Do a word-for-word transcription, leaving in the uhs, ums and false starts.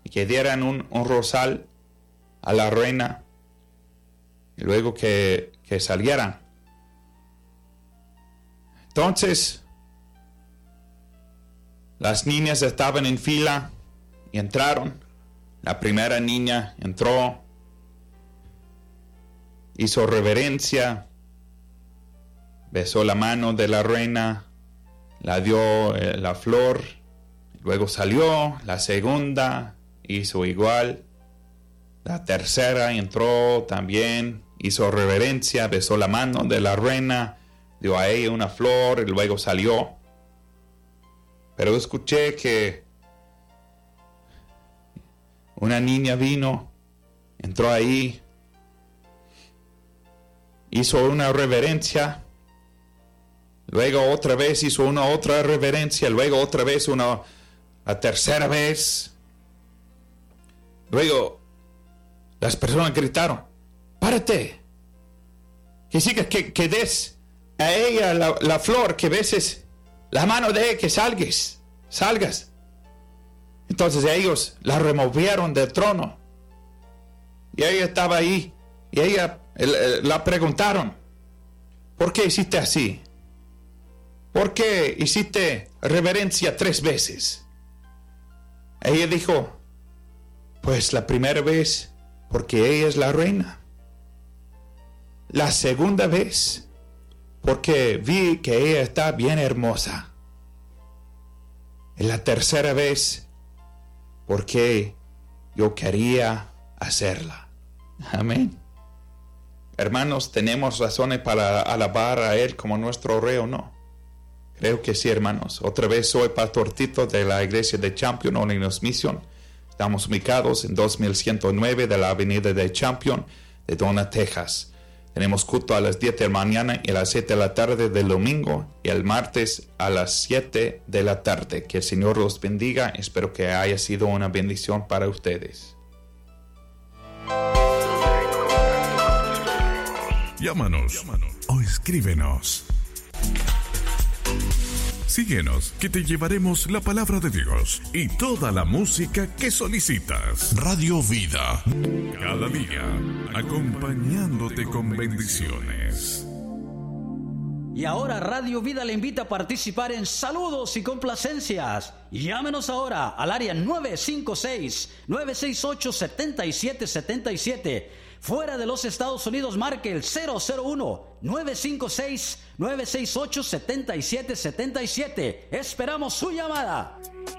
que dieran un, un rosal a la reina y luego que, que salieran. Entonces las niñas estaban en fila y entraron. La primera niña entró, hizo reverencia, besó la mano de la reina, la dio eh, la flor, luego salió. La segunda hizo igual. La tercera entró también, hizo reverencia, besó la mano de la reina, dio a ella una flor y luego salió. Pero escuché que una niña vino, entró ahí, hizo una reverencia, luego otra vez hizo una otra reverencia, luego otra vez una, la tercera vez. Luego las personas gritaron: ¡párate! Que sigas, que, que des a ella la, la flor, que beses la mano de ella, que salgas, salgas. Entonces ellos la removieron del trono. Y ella estaba ahí. Y ella la preguntaron: ¿por qué hiciste así? ¿Por qué hiciste reverencia tres veces? Ella dijo: pues la primera vez porque ella es la reina. La segunda vez porque vi que ella está bien hermosa. Y la tercera vez porque yo quería hacerla. Amén. Hermanos, ¿tenemos razones para alabar a Él como nuestro Rey o no? Creo que sí, hermanos. Otra vez soy Pastor Tito de la iglesia de Champion Holiness Mission. Estamos ubicados en dos mil ciento nueve de la avenida de Champion de Donna, Texas. Tenemos culto a las diez de la mañana y a las siete de la tarde del domingo, y el martes a las siete de la tarde. Que el Señor los bendiga. Espero que haya sido una bendición para ustedes. Llámanos, Llámanos. o escríbenos. Síguenos, que te llevaremos la palabra de Dios y toda la música que solicitas. Radio Vida, cada día acompañándote con bendiciones. Y ahora Radio Vida le invita a participar en saludos y complacencias. Llámenos ahora al área nueve cinco seis, nueve seis ocho, siete siete siete siete. Fuera de los Estados Unidos, marque el cero cero uno, nueve cinco seis, nueve seis ocho, siete siete siete siete. Esperamos su llamada.